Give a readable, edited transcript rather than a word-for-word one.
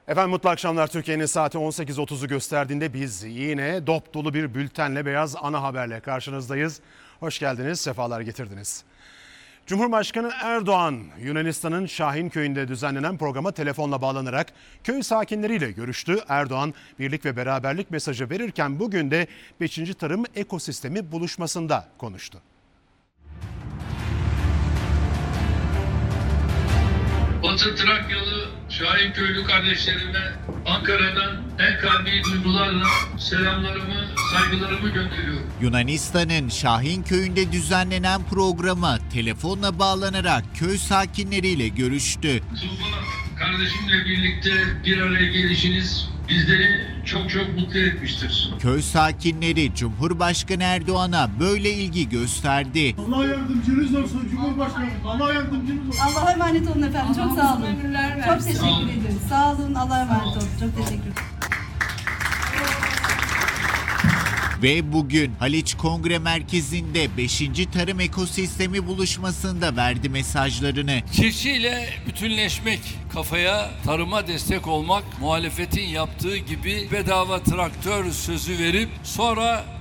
Efendim mutlu akşamlar. Türkiye'nin saati 18.30'u gösterdiğinde biz yine dop dolu bir bültenle, beyaz ana haberle karşınızdayız. Hoş geldiniz, sefalar getirdiniz. Cumhurbaşkanı Erdoğan, Yunanistan'ın Şahinköy'ünde düzenlenen programa telefonla bağlanarak köy sakinleriyle görüştü. Erdoğan, birlik ve beraberlik mesajı verirken bugün de 5. Tarım Ekosistemi buluşmasında konuştu. Batı Trakyalı Şahinköylü kardeşlerime Ankara'dan en kalbi duygularla selamlarımı, saygılarımı gönderiyorum. Yunanistan'ın Şahinköy'ünde düzenlenen programa telefonla bağlanarak köy sakinleriyle görüştü. Tuğba kardeşimle birlikte bir araya gelişiniz bizleri çok mutlu etmiştir. Köy sakinleri Cumhurbaşkanı Erdoğan'a böyle ilgi gösterdi. Allah yardımcınız olsun Cumhurbaşkanım. Allah yardımcınız olsun. Allah'a emanet olun efendim. Çok sağ olun. Çok teşekkür Sağ olun. ederim. Sağ olun. Allah'a emanet olun. Çok teşekkür ederim. Ve bugün Haliç Kongre Merkezi'nde 5. Tarım Ekosistemi buluşmasında verdi mesajlarını. Çiftçiyle bütünleşmek, kafaya tarıma destek olmak, muhalefetin yaptığı gibi bedava traktör sözü verip sonra